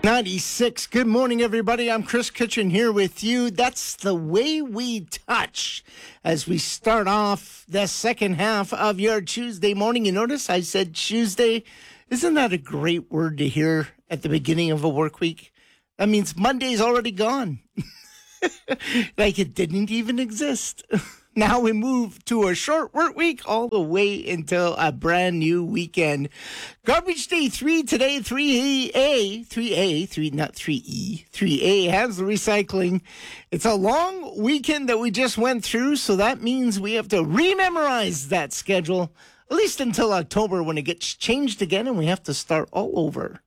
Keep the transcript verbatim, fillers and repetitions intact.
ninety-six. Good morning, everybody. I'm Chris Kitchen here with you. That's the way we touch as we start off the second half of your Tuesday morning. You notice I said Tuesday. Isn't that a great word to hear at the beginning of a work week? That means Monday's already gone. Like it didn't even exist. Now we move to a short work week all the way until a brand new weekend. Garbage Day three today, three A, three A, three, not three E, three A has the recycling. It's a long weekend that we just went through, so that means we have to rememorize that schedule, at least until October when it gets changed again and we have to start all over.